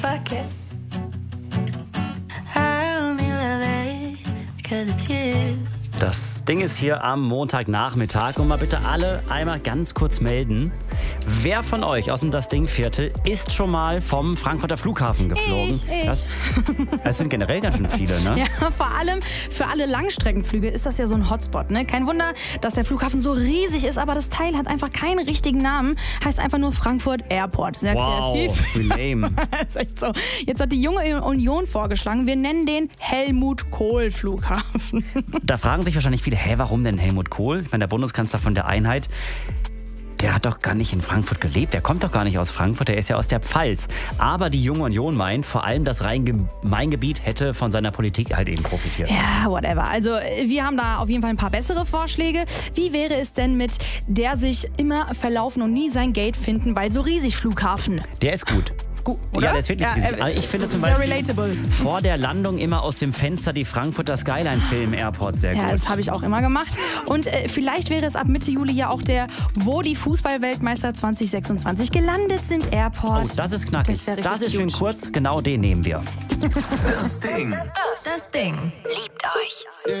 Fuck it. I only love it because it's you. Das Ding ist hier am Montagnachmittag und mal bitte alle einmal ganz kurz melden. Wer von euch aus dem Das Ding-Viertel ist schon mal vom Frankfurter Flughafen geflogen? Ich. Es sind generell ganz schön viele, ne? Ja, vor allem für alle Langstreckenflüge ist das ja so ein Hotspot. Ne? Kein Wunder, dass der Flughafen so riesig ist, aber das Teil hat einfach keinen richtigen Namen. Heißt einfach nur Frankfurt Airport. Sehr kreativ. Wie lame. Ist echt so. Jetzt hat die junge Union vorgeschlagen, wir nennen den Helmut-Kohl-Flughafen. Da fragen sich wahrscheinlich viele, warum denn Helmut Kohl? Ich meine, der Bundeskanzler von der Einheit, der hat doch gar nicht in Frankfurt gelebt. Der kommt doch gar nicht aus Frankfurt, der ist ja aus der Pfalz. Aber die Junge Union meint, vor allem das Rhein-Main-Gebiet hätte von seiner Politik halt eben profitiert. Ja, whatever. Also wir haben da auf jeden Fall ein paar bessere Vorschläge. Wie wäre es denn mit der sich immer verlaufen und nie sein Gate finden, weil so riesig Flughafen? Der ist gut. Oder? Ja, der ist wirklich riesig. Ich finde zum sehr Beispiel relatable. vor der Landung immer aus dem Fenster die Frankfurter Skyline-Film Airport sehr gut. Ja, das habe ich auch immer gemacht. Und vielleicht wäre es ab Mitte Juli ja auch der, wo die Fußball-Weltmeister 2026 gelandet sind, Airport. Oh, das ist knackig. Das ist schön cute. kurz, genau den nehmen wir. Das Ding. Das Ding liebt euch.